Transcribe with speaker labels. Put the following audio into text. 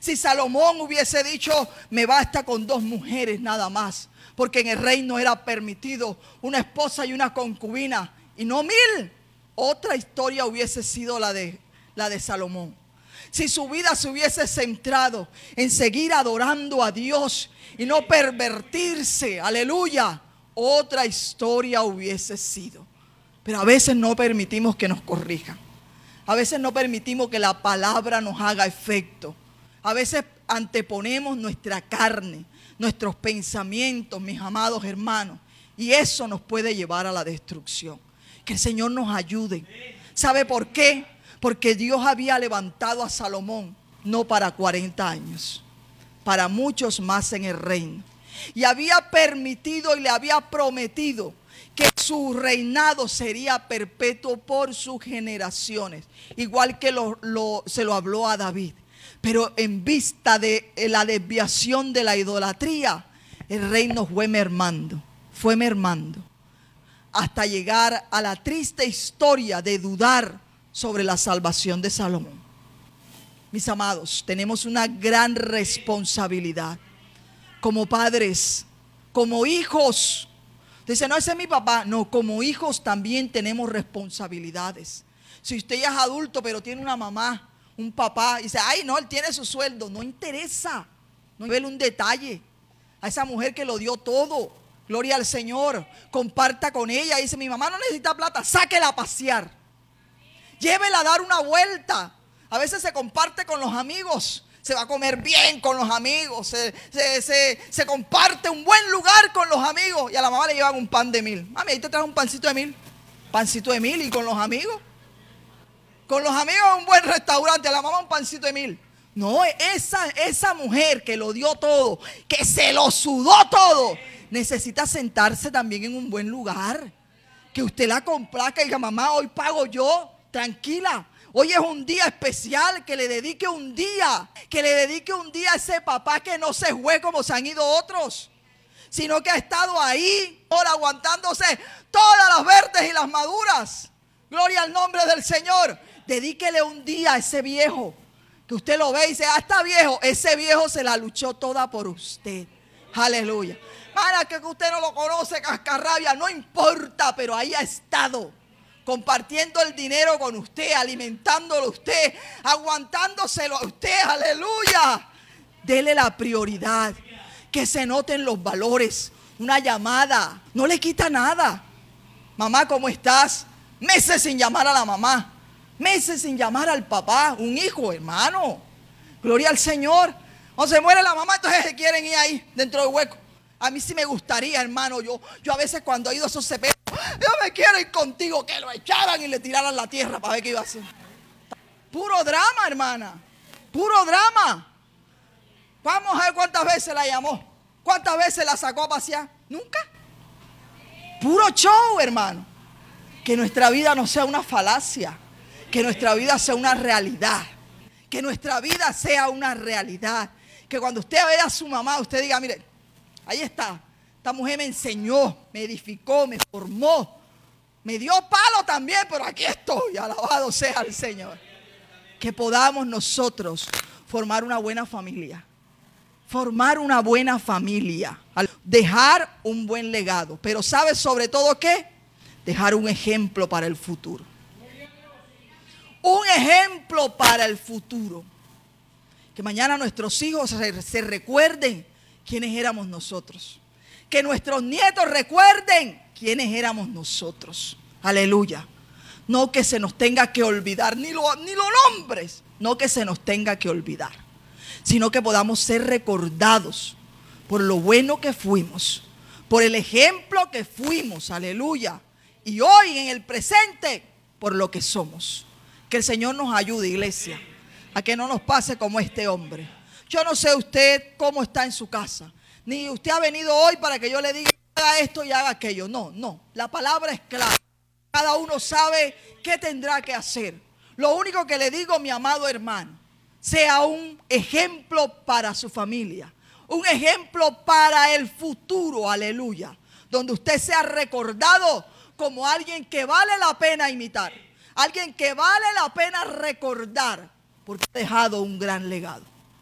Speaker 1: Si Salomón hubiese dicho, me basta con 2 mujeres nada más, porque en el reino era permitido una esposa y una concubina, y no 1000, otra historia hubiese sido la de Salomón. Si su vida se hubiese centrado en seguir adorando a Dios y no pervertirse, aleluya, otra historia hubiese sido. Pero a veces no permitimos que nos corrijan. A veces no permitimos que la palabra nos haga efecto. A veces anteponemos nuestra carne, nuestros pensamientos, mis amados hermanos, y eso nos puede llevar a la destrucción. Que el Señor nos ayude. ¿Sabe por qué? Porque Dios había levantado a Salomón no para 40 años, para muchos más en el reino. Y había permitido y le había prometido que su reinado sería perpetuo por sus generaciones, igual que se lo habló a David. Pero en vista de la desviación de la idolatría, el reino fue mermando, hasta llegar a la triste historia de dudar sobre la salvación de Salomón. Mis amados, tenemos una gran responsabilidad como padres, como hijos. Dice, no, ese es mi papá. No, como hijos también tenemos responsabilidades. Si usted ya es adulto pero tiene una mamá, un papá, y dice, ay no, él tiene su sueldo, no interesa. No vele un detalle a esa mujer que lo dio todo. Gloria al Señor. Comparta con ella. Dice, mi mamá no necesita plata, sáquela a pasear, llévela a dar una vuelta. A veces se comparte con los amigos, se va a comer bien con los amigos, se comparte un buen lugar con los amigos, y a la mamá le llevan un pan de 1000. Mami, ahí te traes un pancito de 1000. Pancito de 1000. Y con los amigos un buen restaurante, a la mamá un pancito de 1000. No, esa mujer que lo dio todo, que se lo sudó todo, necesita sentarse también en un buen lugar. Que usted la complaca y diga, mamá, hoy pago yo, tranquila. Hoy es un día especial, que le dedique un día a ese papá que no se fue como se han ido otros, sino que ha estado ahí, ahora aguantándose todas las verdes y las maduras. Gloria al nombre del Señor. Dedíquele un día a ese viejo, que usted lo ve y dice, está viejo. Ese viejo se la luchó toda por usted. Aleluya. Para que usted no lo conoce, cascarrabia, no importa, pero ahí ha estado, compartiendo el dinero con usted, alimentándolo a usted, aguantándoselo a usted. Aleluya. Dele la prioridad, que se noten los valores. Una llamada no le quita nada. Mamá, ¿cómo estás? Meses sin llamar a la mamá, meses sin llamar al papá. Un hijo, hermano, gloria al Señor. O se muere la mamá, entonces se quieren ir ahí dentro del hueco. A mí sí me gustaría, hermano, yo a veces cuando he ido a esos ceperos, yo me quiero ir contigo, que lo echaran y le tiraran la tierra para ver qué iba a hacer. Puro drama, hermana, puro drama. Vamos a ver cuántas veces la llamó, cuántas veces la sacó a pasear. Nunca. Puro show, hermano. Que nuestra vida no sea una falacia, que nuestra vida sea una realidad, que nuestra vida sea una realidad. Que cuando usted vea a su mamá, usted diga, mire, ahí está, esta mujer me enseñó, me edificó, me formó, me dio palo también, pero aquí estoy, alabado sea el Señor. Que podamos nosotros formar una buena familia, dejar un buen legado, pero ¿sabe sobre todo qué? Dejar un ejemplo para el futuro. Un ejemplo para el futuro. Que mañana nuestros hijos se recuerden quiénes éramos nosotros. Que nuestros nietos recuerden quiénes éramos nosotros. Aleluya. No que se nos tenga que olvidar, ni los nombres. No que se nos tenga que olvidar. Sino que podamos ser recordados por lo bueno que fuimos. Por el ejemplo que fuimos. Aleluya. Y hoy en el presente, por lo que somos. Que el Señor nos ayude, iglesia, a que no nos pase como este hombre. Yo no sé usted cómo está en su casa, ni usted ha venido hoy para que yo le diga haga esto y haga aquello. No, la palabra es clara. Cada uno sabe qué tendrá que hacer. Lo único que le digo, mi amado hermano, sea un ejemplo para su familia, un ejemplo para el futuro, aleluya, donde usted sea recordado como alguien que vale la pena imitar, alguien que vale la pena recordar, porque ha dejado un gran legado.